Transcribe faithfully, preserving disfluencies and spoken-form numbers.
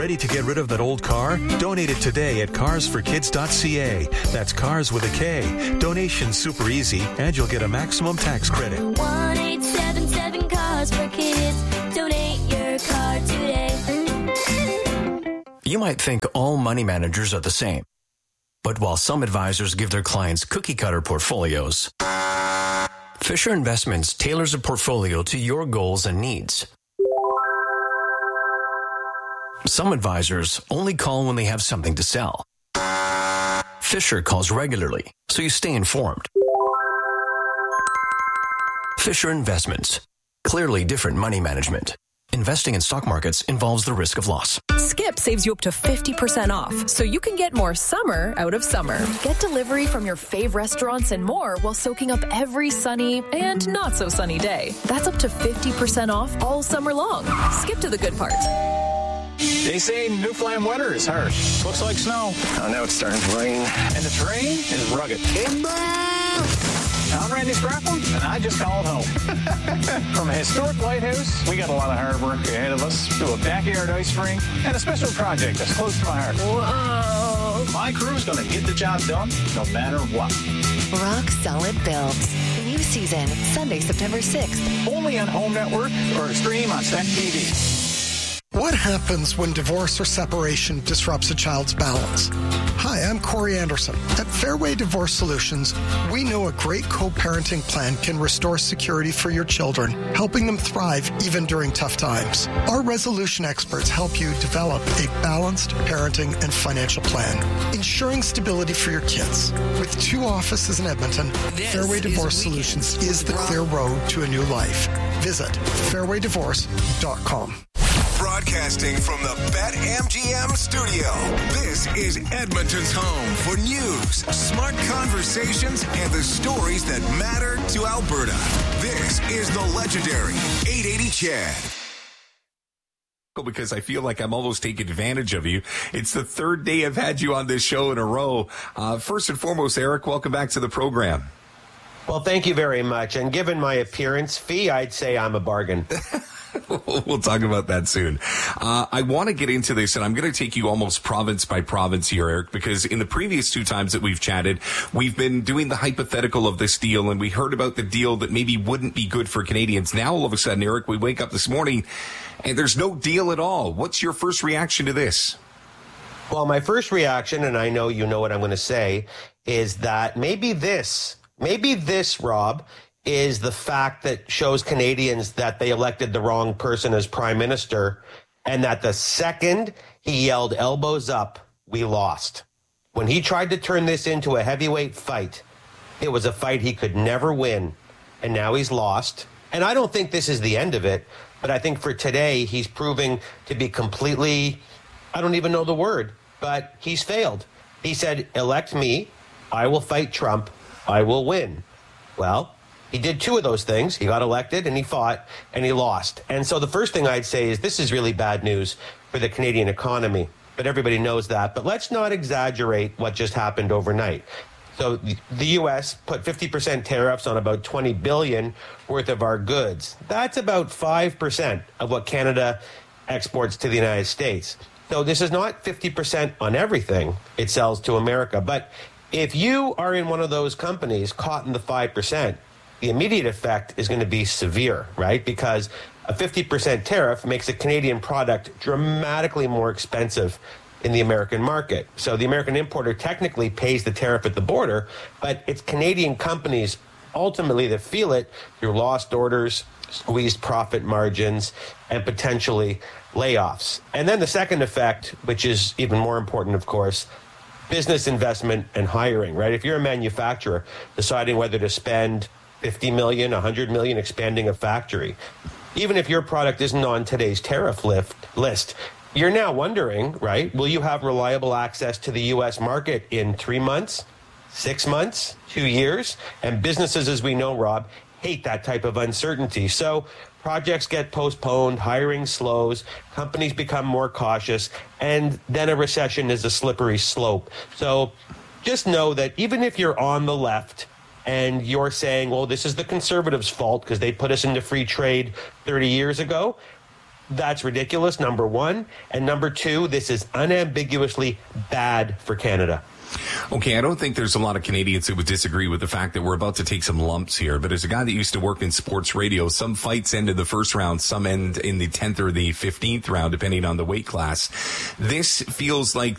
Ready to get rid of that old car? Donate it today at cars for kids dot c a. That's cars with a K. Donation's super easy, and you'll get a maximum tax credit. one eight seven seven cars for kids. Donate your car today. You might think all money managers are the same. But while some advisors give their clients cookie-cutter portfolios, Fisher Investments tailors a portfolio to your goals and needs. Some advisors only call when they have something to sell. Fisher calls regularly, so you stay informed. Fisher Investments. Clearly different money management. Investing in stock markets involves the risk of loss. Skip saves you up to fifty percent off, so you can get more summer out of summer. Get delivery from your fave restaurants and more while soaking up every sunny and not so sunny day. That's up to fifty percent off all summer long. Skip to the good part. They say Newfoundland weather is harsh. Looks like snow. Oh, now it's starting to rain. And the terrain is rugged. I'm Randy Scrappel, and I just called home. From a historic lighthouse, we got a lot of hard work ahead of us, to a backyard ice rink, and a special project that's close to my heart. Whoa! My crew's going to get the job done, no matter what. Rock Solid Built. New season, Sunday, September sixth. Only on Home Network or stream on Stack T V. What happens when divorce or separation disrupts a child's balance? Hi, I'm Corey Anderson. At Fairway Divorce Solutions, we know a great co-parenting plan can restore security for your children, helping them thrive even during tough times. Our resolution experts help you develop a balanced parenting and financial plan, ensuring stability for your kids. With two offices in Edmonton, this Fairway Divorce is Solutions is the clear road to a new life. Visit fairway divorce dot com. Broadcasting from the BetMGM studio, this is Edmonton's home for news, smart conversations, and the stories that matter to Alberta. This is the legendary eight eighty Chad. Because I feel like I'm almost taking advantage of you. It's the third day I've had you on this show in a row. Uh, first and foremost, Eric, welcome back to the program. Well, thank you very much. And given my appearance fee, I'd say I'm a bargain. We'll talk about that soon. Uh, I want to get into this, and I'm going to take you almost province by province here, Eric, because in the previous two times that we've chatted, we've been doing the hypothetical of this deal, and we heard about the deal that maybe wouldn't be good for Canadians. Now, all of a sudden, Eric, we wake up this morning, and there's no deal at all. What's your first reaction to this? Well, my first reaction, and I know you know what I'm going to say, is that maybe this, maybe this, Rob, is the fact that shows Canadians that they elected the wrong person as prime minister, and that the second he yelled elbows up, we lost. When he tried to turn this into a heavyweight fight, it was a fight he could never win, and now he's lost. And I don't think this is the end of it, but I think for today, he's proving to be completely, I don't even know the word, but he's failed. He said, elect me, I will fight Trump, I will win. Well, he did two of those things. He got elected and he fought and he lost. And so the first thing I'd say is this is really bad news for the Canadian economy, but everybody knows that. But let's not exaggerate what just happened overnight. So the U S put fifty percent tariffs on about twenty billion dollars worth of our goods. That's about five percent of what Canada exports to the United States. So this is not fifty percent on everything it sells to America. But if you are in one of those companies caught in the five percent, the immediate effect is going to be severe, right? Because a fifty percent tariff makes a Canadian product dramatically more expensive in the American market. So the American importer technically pays the tariff at the border, but it's Canadian companies ultimately that feel it through lost orders, squeezed profit margins, and potentially layoffs. And then the second effect, which is even more important, of course, business investment and hiring, right? If you're a manufacturer deciding whether to spend fifty million, one hundred million expanding a factory, even if your product isn't on today's tariff lift, list, you're now wondering, right, will you have reliable access to the U S market in three months, six months, two years? And businesses, as we know, Rob, hate that type of uncertainty. So projects get postponed, hiring slows, companies become more cautious, and then a recession is a slippery slope. So just know that even if you're on the left and you're saying, well, this is the conservatives' fault because they put us into free trade thirty years ago, That's ridiculous, number one. And number two, this is unambiguously bad for Canada. Okay, I don't think there's a lot of Canadians who would disagree with the fact that we're about to take some lumps here. But as a guy that used to work in sports radio, some fights end in the first round, some end in the tenth or the fifteenth round, depending on the weight class. This feels like